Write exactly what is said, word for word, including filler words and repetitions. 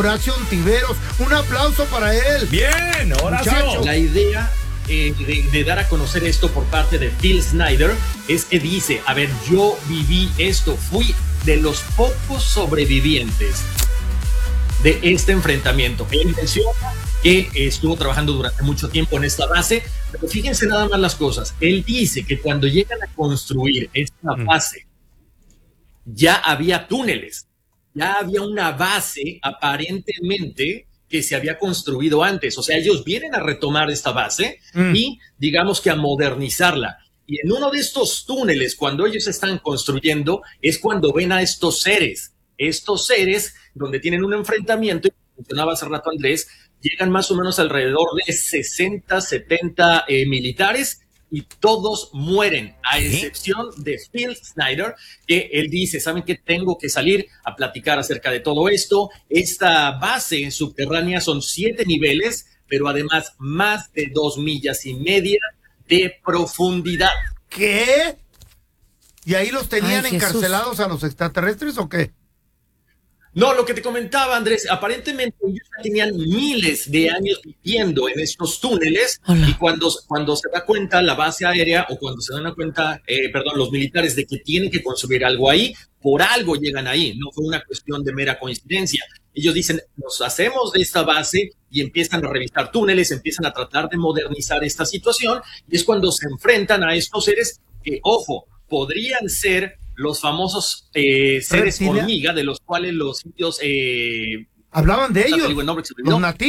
Horacio Ontiveros, un aplauso para él. Bien, Horacio. Muchachos. La idea eh, de, de dar a conocer esto por parte de Phil Snyder es que dice, a ver, yo viví esto, fui de los pocos sobrevivientes de este enfrentamiento. Él menciona que estuvo trabajando durante mucho tiempo en esta base, pero fíjense nada más las cosas. Él dice que cuando llegan a construir esta base, ya había túneles, ya había una base aparentemente que se había construido antes. O sea, ellos vienen a retomar esta base mm. y digamos que a modernizarla. Y en uno de estos túneles, cuando ellos están construyendo, es cuando ven a estos seres, estos seres donde tienen un enfrentamiento, y mencionaba hace rato Andrés, llegan más o menos alrededor de sesenta, setenta eh, militares y todos mueren, a excepción de Phil Snyder, que él dice, ¿saben qué? Tengo que salir a platicar acerca de todo esto. Esta base subterránea son siete niveles, pero además más de dos millas y media de profundidad. ¿Qué? ¿Y ahí los tenían Ay, encarcelados a los extraterrestres o qué? No, lo que te comentaba, Andrés, aparentemente ellos tenían miles de años viviendo en estos túneles. Hola. Y cuando, cuando se da cuenta la base aérea o cuando se dan cuenta, eh, perdón, los militares de que tienen que construir algo ahí, por algo llegan ahí, no fue una cuestión de mera coincidencia. Ellos dicen, nos hacemos de esta base y empiezan a revisar túneles, empiezan a tratar de modernizar esta situación y es cuando se enfrentan a estos seres que, ojo, podrían ser los famosos eh, seres hormiga, de los cuales los indios... Eh, hablaban de ellos, los nativos.